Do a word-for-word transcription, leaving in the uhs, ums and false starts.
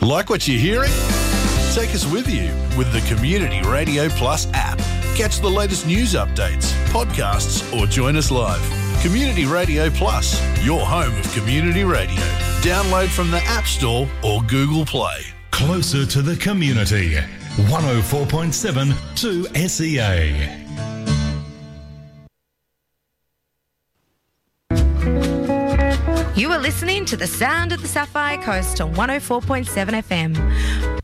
Like what you're hearing? Take us with you with the Community Radio Plus app. Catch the latest news updates, podcasts, or join us live. Community Radio Plus, your home of community radio. Download from the App Store or Google Play. Closer to the community. one oh four point seven to S E A. You are listening to the sound of the Sapphire Coast on one oh four point seven F M.